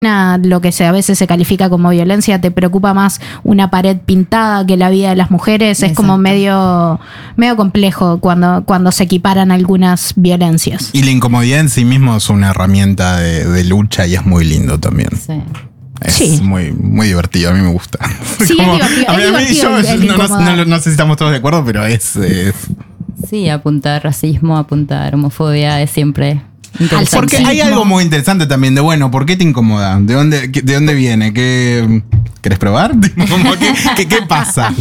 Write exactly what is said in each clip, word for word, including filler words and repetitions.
lo que se, a veces se califica como violencia, te preocupa más una pared pintada que la vida de las mujeres. Exacto. Es como medio, medio complejo cuando, cuando se equiparan algunas violencias. Y la incomodidad en sí mismo es una herramienta de, de lucha y es muy lindo también. Sí. Es sí. muy, muy divertido, a mí me gusta. Sí, como, es divertido. A mí, es a mí divertido yo, el, el no, no, no, no sé si estamos todos de acuerdo, pero es... es... Sí, apuntar racismo, apuntar homofobia es siempre... Porque hay algo muy interesante también de, bueno, ¿por qué te incomoda? ¿De dónde, de dónde viene? ¿Qué, ¿Querés probar? ¿Qué, qué, ¿Qué pasa?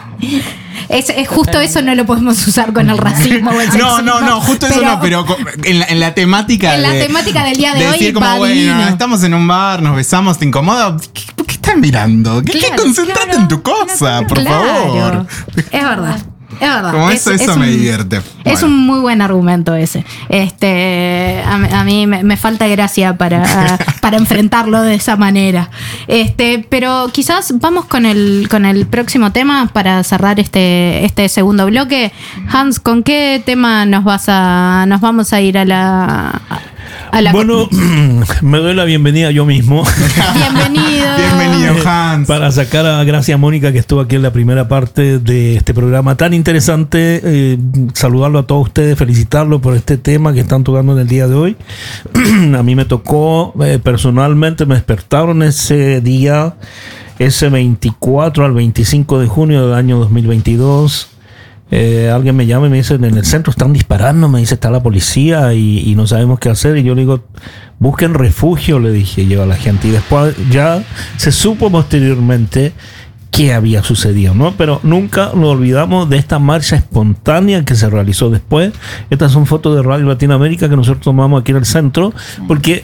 Es, es justo eso no lo podemos usar con el racismo o el sexismo. No, no, no, justo eso pero, no, pero en la, en la temática en de, la temática del día de, de hoy decir como, va bueno, divino. Estamos en un bar, nos besamos, ¿te incomoda? ¿Qué, ¿Qué estás mirando? ¿Qué, claro, ¿qué? Concentrate claro, en tu cosa, claro, por claro. favor. Es verdad. Es verdad. Como eso, es, eso es me un, divierte. Es bueno. un muy buen argumento ese. Este, a, a mí me, me falta gracia para, para enfrentarlo de esa manera. Este, pero quizás vamos con el, con el próximo tema para cerrar este, este segundo bloque. Hans, ¿con qué tema nos vas a, nos vamos a ir a la, a la bueno, me doy la bienvenida yo mismo. Bienvenido. Bienvenido, Hans. Para sacar a Gracia Mónica, que estuvo aquí en la primera parte de este programa tan interesante. Eh, saludarlo a todos ustedes, felicitarlo por este tema que están tocando en el día de hoy. A mí me tocó, eh, personalmente, me despertaron ese día, ese veinticuatro al veinticinco de junio del año dos mil veintidós. Eh, alguien me llama y me dice, en el centro están disparando, me dice, está la policía y, y no sabemos qué hacer. Y yo le digo, busquen refugio, le dije yo a la gente. Y después ya se supo posteriormente qué había sucedido, ¿no? Pero nunca nos olvidamos de esta marcha espontánea que se realizó después. Estas son fotos de Radio Latinoamérica que nosotros tomamos aquí en el centro, porque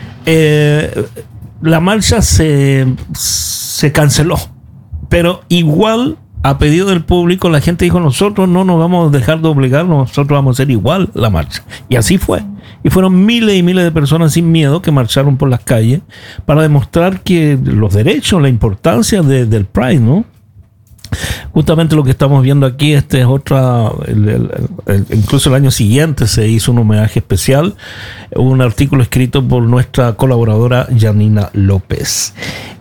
eh, la marcha se, se canceló, pero igual, a pedido del público, la gente dijo, nosotros no nos vamos a dejar de obligar, nosotros vamos a hacer igual la marcha. Y así fue. Y fueron miles y miles de personas sin miedo que marcharon por las calles para demostrar que los derechos, la importancia de, del Pride, ¿no? Justamente lo que estamos viendo aquí, este es otra, el, el, el, incluso el año siguiente se hizo un homenaje especial, un artículo escrito por nuestra colaboradora Janina López.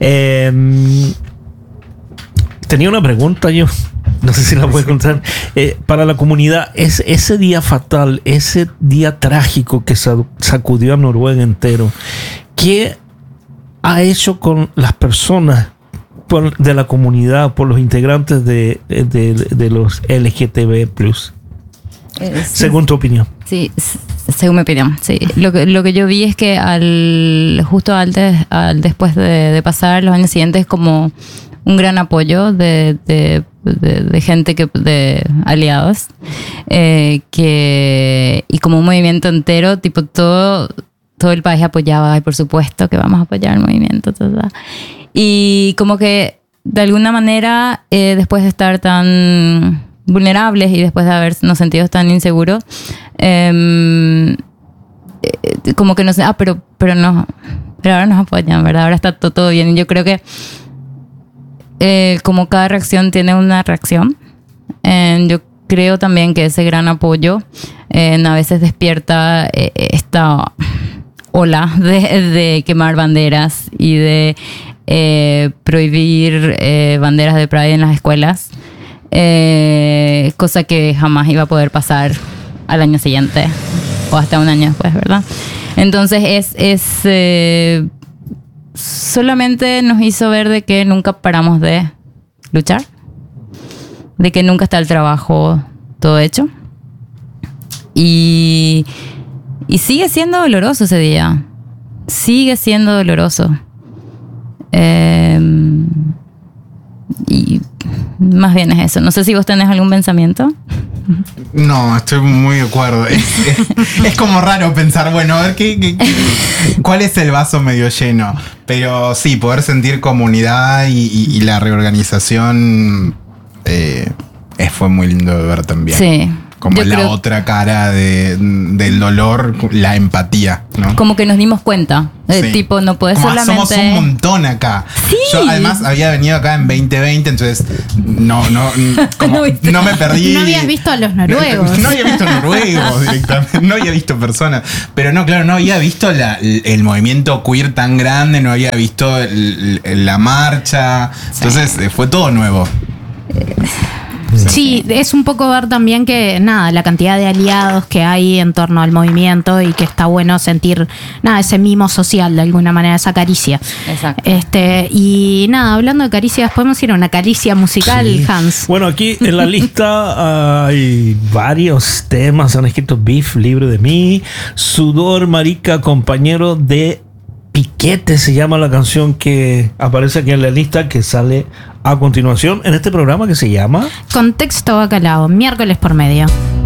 Eh, Tenía una pregunta yo, no sé si la puedo contar. Eh, para la comunidad, es, ese día fatal, ese día trágico que sacudió a Noruega entero, ¿qué ha hecho con las personas por, de la comunidad, por los integrantes de, de, de, de los L G T B plus? Eh, sí, según tu opinión. Sí, según mi opinión, sí. Lo que, lo que yo vi es que al justo antes, al después de, de pasar los años siguientes, como un gran apoyo de, de, de, de gente que de aliados eh, que y como un movimiento entero, tipo todo todo el país apoyaba, y por supuesto que vamos a apoyar el movimiento, todo. Y como que de alguna manera eh, después de estar tan vulnerables y después de habernos sentido tan inseguros, eh, eh, como que no sé, ah, pero pero no, pero ahora nos apoyan, ¿verdad? Ahora está todo, todo bien. Y yo creo que Eh, como cada reacción tiene una reacción, eh, yo creo también que ese gran apoyo eh, a veces despierta eh, esta ola de, de quemar banderas y de eh, prohibir eh, banderas de Pride en las escuelas, eh, cosa que jamás iba a poder pasar al año siguiente o hasta un año después, ¿verdad? Entonces es... es eh, solamente nos hizo ver de que nunca paramos de luchar, de que nunca está el trabajo todo hecho, y, y sigue siendo doloroso ese día, sigue siendo doloroso, eh, y más bien es eso. No sé si vos tenés algún pensamiento. No, estoy muy de acuerdo. Es, es, es como raro pensar, bueno, a ver qué, qué, cuál es el vaso medio lleno. Pero sí, poder sentir comunidad y, y, y la reorganización eh, fue muy lindo de ver también. Sí, como Yo la creo- otra cara de, del dolor, la empatía, ¿no? Como que nos dimos cuenta. Eh, Sí. Tipo, no puedes Como, ah, solamente. somos un montón acá. Sí. Yo además había venido acá en veinte veinte, entonces no, no, como, No viste. no me perdí. No habías visto a los noruegos. No había visto noruegos directamente, no había visto personas. Pero no, claro, no había visto la- el movimiento queer tan grande, no había visto el- el- la marcha. Entonces eh, fue todo nuevo. Sí, es un poco ver también que, nada, la cantidad de aliados que hay en torno al movimiento y que está bueno sentir, nada, ese mimo social de alguna manera, esa caricia. Exacto. Este, y nada, hablando de caricias, podemos ir a una caricia musical, Sí. Hans. Bueno, aquí en la lista hay varios temas. Han escrito Beef, Libre de mí, Sudor, Marica, Compañero de Piquete, se llama la canción que aparece aquí en la lista, que sale a continuación en este programa que se llama... Contexto bacalao, miércoles por medio.